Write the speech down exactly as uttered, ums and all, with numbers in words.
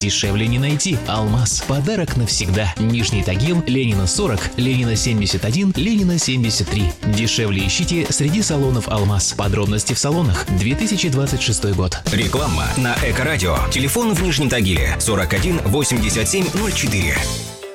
Дешевле не найти. «Алмаз». Подарок навсегда. Нижний Тагил, Ленина сорок, Ленина семьдесят один, Ленина семьдесят три. Дешевле ищите среди салонов «Алмаз». Подробности в салонах. две тысячи двадцать шестой год. Реклама на Эко-радио. Телефон в Нижнем Тагиле сорок один восемьдесят семь ноль четыре.